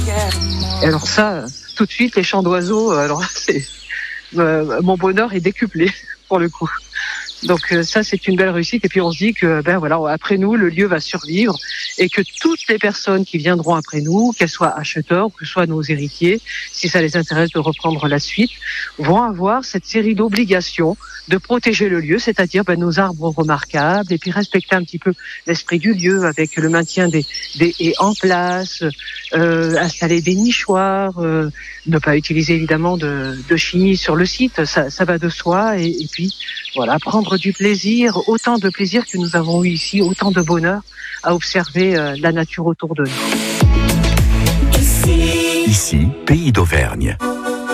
Et alors ça, tout de suite, les chants d'oiseaux, alors c'est mon bonheur est décuplé pour le coup. Donc ça, c'est une belle réussite. Et puis on se dit que après nous, le lieu va survivre et que toutes les personnes qui viendront après nous, qu'elles soient acheteurs ou que ce soit nos héritiers, si ça les intéresse de reprendre la suite, vont avoir cette série d'obligations de protéger le lieu, c'est-à-dire nos arbres remarquables et puis respecter un petit peu l'esprit du lieu avec le maintien des haies en place, installer des nichoirs, ne pas utiliser évidemment de chimie sur le site, ça va de soi et puis voilà, prendre du plaisir, autant de plaisir que nous avons eu ici, autant de bonheur à observer la nature autour de nous. Ici, Pays d'Auvergne.